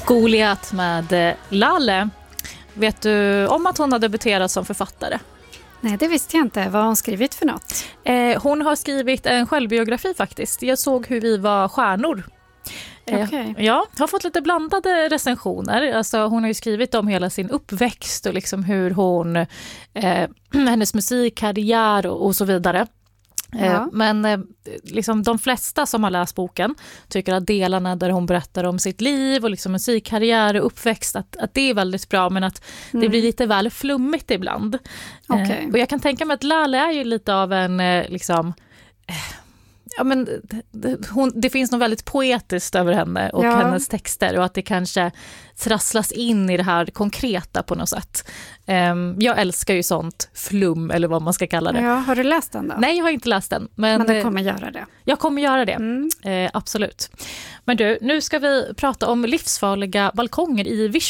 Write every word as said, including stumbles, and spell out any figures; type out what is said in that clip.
Goliat med Laleh. Vet du om att hon har debuterat som författare? Nej, det visste jag inte. Vad har hon skrivit för något? Eh, hon har skrivit en självbiografi faktiskt. Jag såg hur vi var stjärnor. Okay. Ja, har fått lite blandade recensioner. Alltså, hon har ju skrivit om hela sin uppväxt och liksom hur hon, eh, hennes musikkarriär och, och så vidare. Ja. Eh, men eh, liksom de flesta som har läst boken tycker att delarna där hon berättar om sitt liv och liksom musikkarriär och uppväxt, att, att det är väldigt bra, men att mm. det blir lite väl flummigt ibland. Okay. Eh, och jag kan tänka mig att Laleh är ju lite av en eh, liksom... Eh, Ja, men det, hon, det finns något väldigt poetiskt över henne och ja. hennes texter, och att det kanske trasslas in i det här konkreta på något sätt. Um, jag älskar ju sånt flum, eller vad man ska kalla det. Ja, har du läst den då? Nej, jag har inte läst den. Men, men du kommer göra det? Jag kommer göra det, mm. eh, absolut. Men du, nu ska vi prata om livsfarliga balkonger i Virserum.